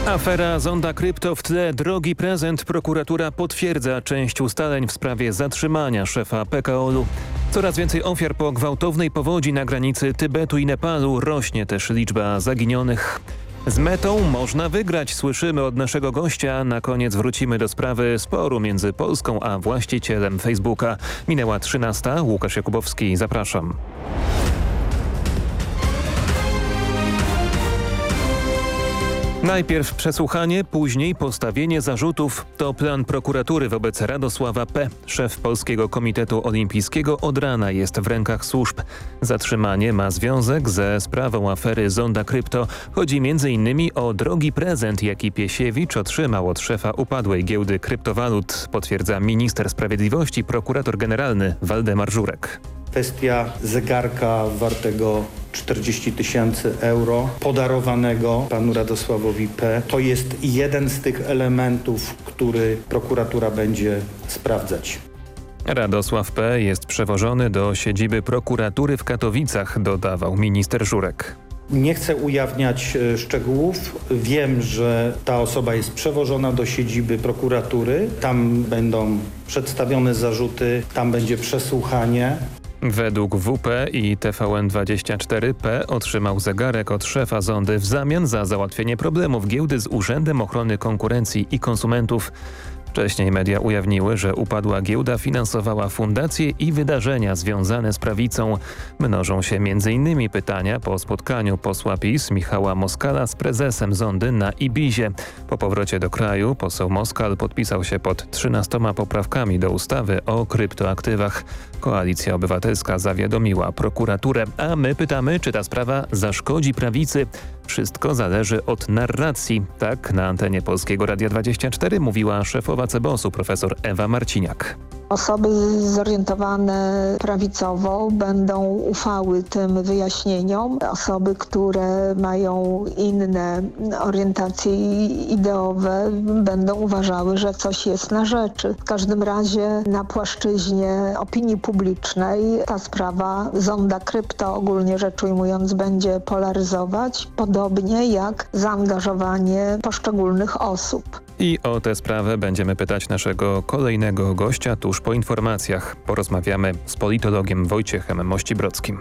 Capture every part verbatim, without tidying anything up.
Afera Zonda Krypto w tle drogi prezent. Prokuratura potwierdza część ustaleń w sprawie zatrzymania szefa P K O L u. Coraz więcej ofiar po gwałtownej powodzi na granicy Tybetu i Nepalu. Rośnie też liczba zaginionych. Z Metą można wygrać, słyszymy od naszego gościa. Na koniec wrócimy do sprawy sporu między Polską a właścicielem Facebooka. Minęła trzynasta. Łukasz Jakubowski, zapraszam. Najpierw przesłuchanie, później postawienie zarzutów. To plan prokuratury wobec Radosława P. Szef Polskiego Komitetu Olimpijskiego od rana jest w rękach służb. Zatrzymanie ma związek ze sprawą afery Zonda Krypto. Chodzi między innymi o drogi prezent, jaki Piesiewicz otrzymał od szefa upadłej giełdy kryptowalut, potwierdza minister sprawiedliwości, prokurator generalny Waldemar Żurek. Kwestia zegarka wartego czterdzieści tysięcy euro podarowanego panu Radosławowi P. To jest jeden z tych elementów, który prokuratura będzie sprawdzać. Radosław P. jest przewożony do siedziby prokuratury w Katowicach, dodawał minister Żurek. Nie chcę ujawniać szczegółów. Wiem, że ta osoba jest przewożona do siedziby prokuratury. Tam będą przedstawione zarzuty, tam będzie przesłuchanie. Według W P i T V N dwadzieścia cztery P otrzymał zegarek od szefa Zondy w zamian za załatwienie problemów giełdy z Urzędem Ochrony Konkurencji i Konsumentów. Wcześniej media ujawniły, że upadła giełda finansowała fundacje i wydarzenia związane z prawicą. Mnożą się między innymi pytania po spotkaniu posła PiS Michała Moskala z prezesem Zondy na Ibizie. Po powrocie do kraju poseł Moskal podpisał się pod trzynastoma poprawkami do ustawy o kryptoaktywach. Koalicja Obywatelska zawiadomiła prokuraturę, a my pytamy, czy ta sprawa zaszkodzi prawicy. Wszystko zależy od narracji. Tak na antenie Polskiego Radia dwadzieścia cztery mówiła szefowa Cebosu profesor Ewa Marciniak. Osoby zorientowane prawicowo będą ufały tym wyjaśnieniom. Osoby, które mają inne orientacje ideowe, będą uważały, że coś jest na rzeczy. W każdym razie na płaszczyźnie opinii publicznej ta sprawa Zonda Krypto, ogólnie rzecz ujmując, będzie polaryzować, podobnie jak zaangażowanie poszczególnych osób. I o tę sprawę będziemy pytać naszego kolejnego gościa tuż po informacjach. Porozmawiamy z politologiem Wojciechem Mościbrodzkim.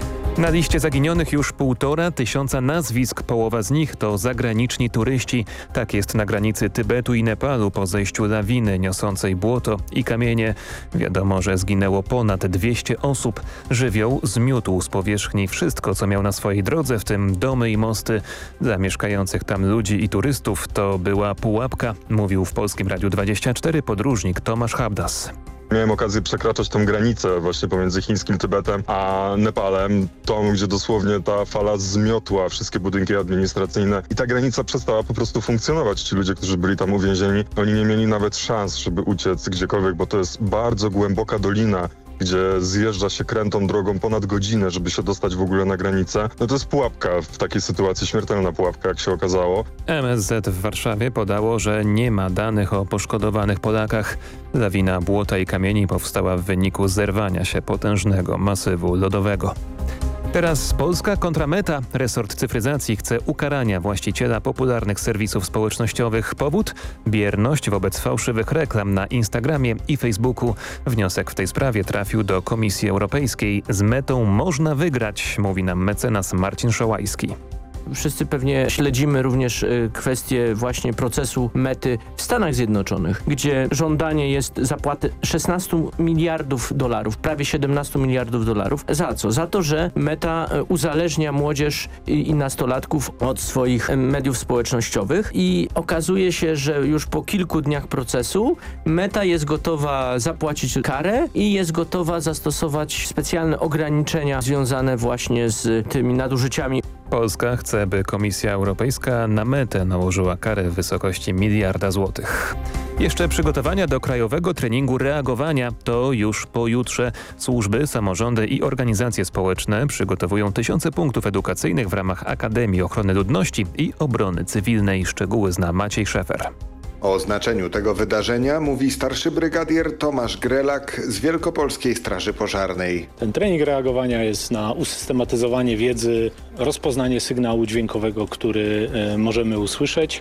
Na liście zaginionych już półtora tysiąca nazwisk, połowa z nich to zagraniczni turyści. Tak jest na granicy Tybetu i Nepalu po zejściu lawiny niosącej błoto i kamienie. Wiadomo, że zginęło ponad dwieście osób. Żywioł zmiótł z powierzchni wszystko, co miał na swojej drodze, w tym domy i mosty. Dla mieszkających tam ludzi i turystów to była pułapka, mówił w Polskim Radiu dwadzieścia cztery podróżnik Tomasz Habdas. Miałem okazję przekraczać tą granicę właśnie pomiędzy chińskim Tybetem a Nepalem, tą, gdzie dosłownie ta fala zmiotła wszystkie budynki administracyjne i ta granica przestała po prostu funkcjonować. Ci ludzie, którzy byli tam uwięzieni, oni nie mieli nawet szans, żeby uciec gdziekolwiek, bo to jest bardzo głęboka dolina, gdzie zjeżdża się krętą drogą ponad godzinę, żeby się dostać w ogóle na granicę. No to jest pułapka w takiej sytuacji, śmiertelna pułapka, jak się okazało. M S Z w Warszawie podało, że nie ma danych o poszkodowanych Polakach. Lawina błota i kamieni powstała w wyniku zerwania się potężnego masywu lodowego. Teraz Polska kontra Meta. Resort cyfryzacji chce ukarania właściciela popularnych serwisów społecznościowych. Powód? Bierność wobec fałszywych reklam na Instagramie i Facebooku. Wniosek w tej sprawie trafił do Komisji Europejskiej. Z Metą można wygrać, mówi nam mecenas Marcin Szołajski. Wszyscy pewnie śledzimy również kwestię właśnie procesu Mety w Stanach Zjednoczonych, gdzie żądanie jest zapłaty szesnaście miliardów dolarów, prawie siedemnaście miliardów dolarów. Za co? Za to, że Meta uzależnia młodzież i nastolatków od swoich mediów społecznościowych i okazuje się, że już po kilku dniach procesu Meta jest gotowa zapłacić karę i jest gotowa zastosować specjalne ograniczenia związane właśnie z tymi nadużyciami. Polska chce, by Komisja Europejska na Metę nałożyła karę w wysokości miliarda złotych. Jeszcze przygotowania do krajowego treningu reagowania to już pojutrze. Służby, samorządy i organizacje społeczne przygotowują tysiące punktów edukacyjnych w ramach Akademii Ochrony Ludności i Obrony Cywilnej. Szczegóły zna Maciej Szefer. O znaczeniu tego wydarzenia mówi starszy brygadier Tomasz Grelak z Wielkopolskiej Straży Pożarnej. Ten trening reagowania jest na usystematyzowanie wiedzy, rozpoznanie sygnału dźwiękowego, który możemy usłyszeć.